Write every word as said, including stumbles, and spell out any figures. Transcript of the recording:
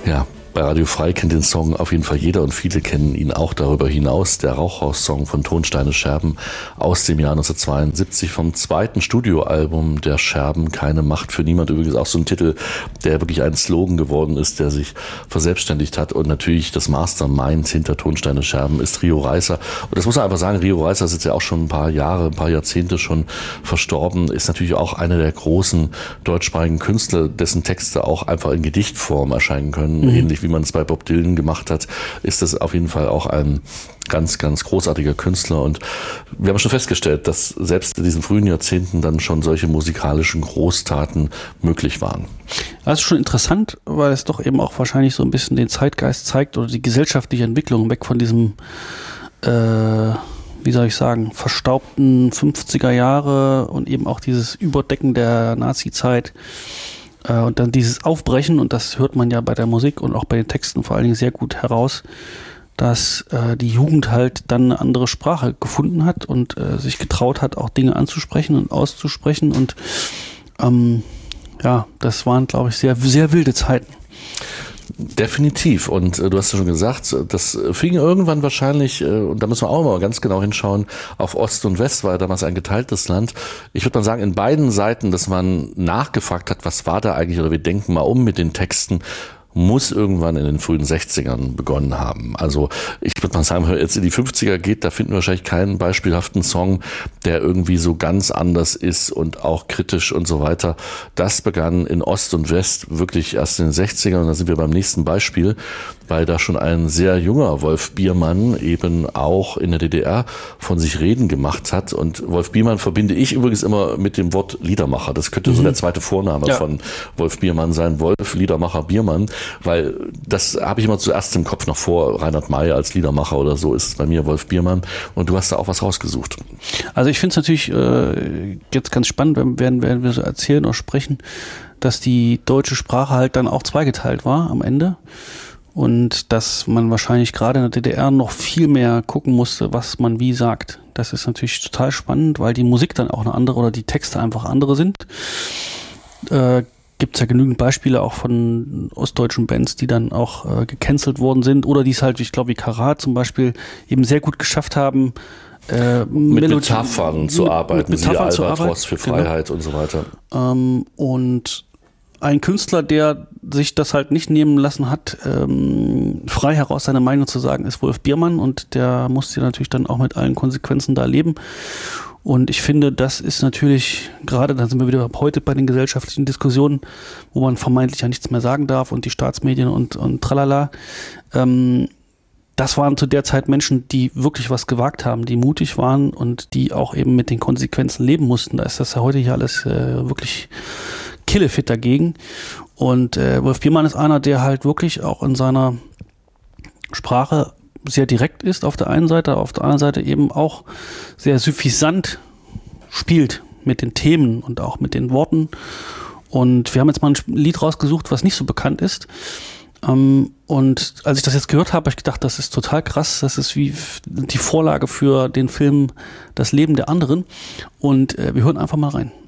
Ja, bei Radio Frei kennt den Song auf jeden Fall jeder und viele kennen ihn auch darüber hinaus. Der Rauchhaus-Song von Tonsteine Scherben aus dem Jahr neunzehnhundertzweiundsiebzig vom zweiten Studioalbum der Scherben, Keine Macht für niemand. Übrigens auch so ein Titel, der wirklich ein Slogan geworden ist, der sich verselbstständigt hat. Und natürlich das Mastermind hinter Tonsteine Scherben ist Rio Reißer. Und das muss man einfach sagen, Rio Reißer ist jetzt ja auch schon ein paar Jahre, ein paar Jahrzehnte schon verstorben, ist natürlich auch einer der großen deutschsprachigen Künstler, dessen Texte auch einfach in Gedichtform erscheinen können, mhm. ähnlich wie man es bei Bob Dylan gemacht hat, ist das auf jeden Fall auch ein ganz, ganz großartiger Künstler. Und wir haben schon festgestellt, dass selbst in diesen frühen Jahrzehnten dann schon solche musikalischen Großtaten möglich waren. Das ist schon interessant, weil es doch eben auch wahrscheinlich so ein bisschen den Zeitgeist zeigt oder die gesellschaftliche Entwicklung weg von diesem, äh, wie soll ich sagen, verstaubten fünfziger Jahre und eben auch dieses Überdecken der Nazi-Zeit. Und dann dieses Aufbrechen, und das hört man ja bei der Musik und auch bei den Texten vor allen Dingen sehr gut heraus, dass äh, die Jugend halt dann eine andere Sprache gefunden hat und äh, sich getraut hat, auch Dinge anzusprechen und auszusprechen. Und ähm, ja, das waren, glaube ich, sehr, sehr wilde Zeiten. Definitiv. Und äh, du hast ja schon gesagt, das fing irgendwann wahrscheinlich, äh, und da müssen wir auch mal ganz genau hinschauen, auf Ost und West, war ja damals ein geteiltes Land. Ich würde mal sagen, in beiden Seiten, dass man nachgefragt hat, was war da eigentlich, oder wir denken mal um mit den Texten, muss irgendwann in den frühen sechzigern begonnen haben. Also ich würde mal sagen, wenn man jetzt in die fünfziger geht, da finden wir wahrscheinlich keinen beispielhaften Song, der irgendwie so ganz anders ist und auch kritisch und so weiter. Das begann in Ost und West wirklich erst in den sechzigern, und da sind wir beim nächsten Beispiel, weil da schon ein sehr junger Wolf Biermann eben auch in der D D R von sich reden gemacht hat. Und Wolf Biermann verbinde ich übrigens immer mit dem Wort Liedermacher. Das könnte mhm. so der zweite Vorname ja. von Wolf Biermann sein. Wolf, Liedermacher, Biermann. Weil das habe ich immer zuerst im Kopf, noch vor Reinhard May als Liedermacher oder so ist es bei mir Wolf Biermann. Und du hast da auch was rausgesucht. Also ich finde es natürlich äh, jetzt ganz spannend, wenn, wenn, wenn wir so erzählen oder sprechen, dass die deutsche Sprache halt dann auch zweigeteilt war am Ende. Und dass man wahrscheinlich gerade in der D D R noch viel mehr gucken musste, was man wie sagt. Das ist natürlich total spannend, weil die Musik dann auch eine andere oder die Texte einfach andere sind. Äh, Gibt es ja genügend Beispiele auch von ostdeutschen Bands, die dann auch äh, gecancelt worden sind oder die es halt, ich glaube wie Karat zum Beispiel, eben sehr gut geschafft haben, äh, mit Melodie, Metaphern zu arbeiten, mit Metaphern siehe Albatros für Freiheit genau. und so weiter. Ähm, und ein Künstler, der sich das halt nicht nehmen lassen hat, ähm, frei heraus seine Meinung zu sagen, ist Wolf Biermann, und der musste natürlich dann auch mit allen Konsequenzen da leben. Und ich finde, das ist natürlich, gerade da sind wir wieder heute bei den gesellschaftlichen Diskussionen, wo man vermeintlich ja nichts mehr sagen darf und die Staatsmedien und, und tralala. Ähm, das waren zu der Zeit Menschen, die wirklich was gewagt haben, die mutig waren und die auch eben mit den Konsequenzen leben mussten. Da ist das ja heute hier alles äh, wirklich killefit dagegen. Und äh, Wolf Biermann ist einer, der halt wirklich auch in seiner Sprache sehr direkt ist auf der einen Seite, auf der anderen Seite eben auch sehr suffisant spielt mit den Themen und auch mit den Worten. Und wir haben jetzt mal ein Lied rausgesucht, was nicht so bekannt ist. Ähm, und als ich das jetzt gehört habe, habe ich gedacht, das ist total krass. Das ist wie die Vorlage für den Film Das Leben der anderen. Und äh, wir hören einfach mal rein.